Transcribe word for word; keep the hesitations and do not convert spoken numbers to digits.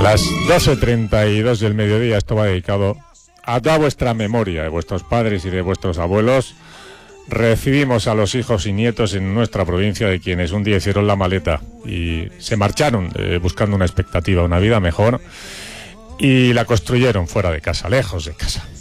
A las doce treinta y dos del mediodía, esto va dedicado a toda vuestra memoria de vuestros padres y de vuestros abuelos. Recibimos a los hijos y nietos en nuestra provincia de quienes un día hicieron la maleta y se marcharon eh, buscando una expectativa, una vida mejor, y la construyeron fuera de casa, lejos de casa.